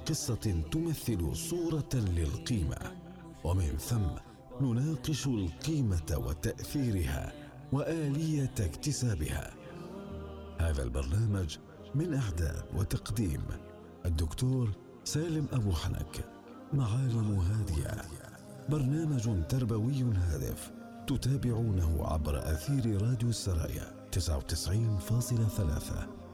بقصة تمثل صورة للقيمة، ومن ثم نناقش القيمة وتأثيرها وآلية اكتسابها. هذا البرنامج من إعداد وتقديم الدكتور سالم أبو حنك. معالم هادية، برنامج تربوي هادف تتابعونه عبر أثير راديو السرايا 99.3.